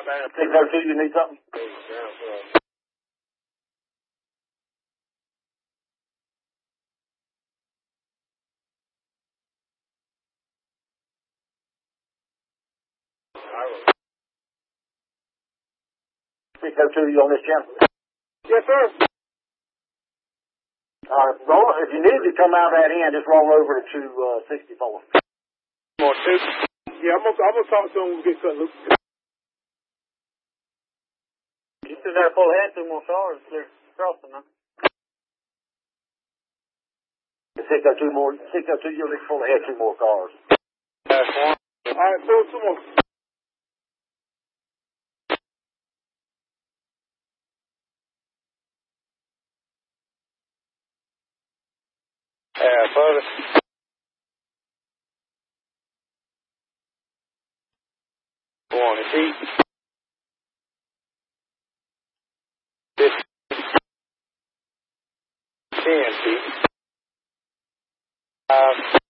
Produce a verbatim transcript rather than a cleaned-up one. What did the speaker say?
My bad. six oh two, you need something? six oh two, you on this channel? Yes, sir. Uh, roll, if you need to come out that end, just roll over to uh, sixty-four. More two. Yeah, I'm gonna, I'm gonna talk to him when we get cut loose. You still got a full head, two more cars clear crossing, huh? six oh two more, six oh two, you'll need full ahead two more cars. That's one. All right, pull two more. Yeah, brother. One is eight. This ten feet. Five.